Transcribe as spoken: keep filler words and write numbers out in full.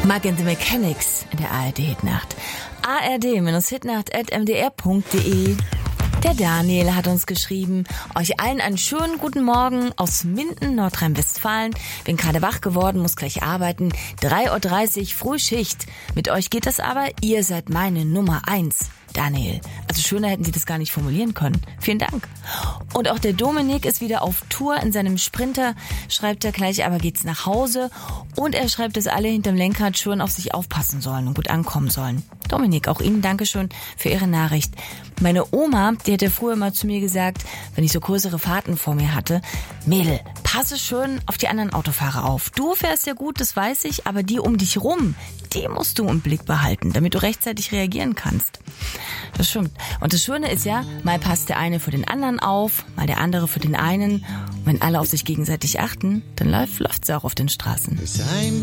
Mike and the Mechanics in der A R D-Hitnacht. A R D-Hitnacht at m d r punkt d e. Der Daniel hat uns geschrieben, euch allen einen schönen guten Morgen aus Minden, Nordrhein-Westfalen. Bin gerade wach geworden, muss gleich arbeiten. drei Uhr dreißig, Frühschicht. Mit euch geht das aber, ihr seid meine Nummer eins. Daniel. Also schöner hätten Sie das gar nicht formulieren können. Vielen Dank. Und auch der Dominik ist wieder auf Tour in seinem Sprinter, schreibt er gleich, aber geht's nach Hause. Und er schreibt, dass alle hinterm Lenkrad schon auf sich aufpassen sollen und gut ankommen sollen. Dominik, auch Ihnen Dankeschön für Ihre Nachricht. Meine Oma, die hat ja früher mal zu mir gesagt, wenn ich so größere Fahrten vor mir hatte, Mädel, passe schön auf die anderen Autofahrer auf. Du fährst ja gut, das weiß ich, aber die um dich rum, die musst du im Blick behalten, damit du rechtzeitig reagieren kannst. Das stimmt. Und das Schöne ist ja, mal passt der eine für den anderen auf, mal der andere für den einen. Und wenn alle auf sich gegenseitig achten, dann läuft es auch auf den Straßen.